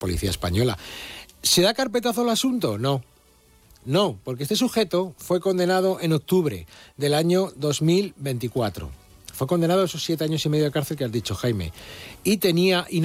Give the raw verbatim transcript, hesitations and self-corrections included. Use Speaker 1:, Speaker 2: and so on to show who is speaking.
Speaker 1: policía española. ¿Se da carpetazo al asunto? No. No, porque este sujeto fue condenado en octubre del año dos mil veinticuatro. Fue condenado a esos siete años y medio de cárcel que has dicho, Jaime. Y tenía... Y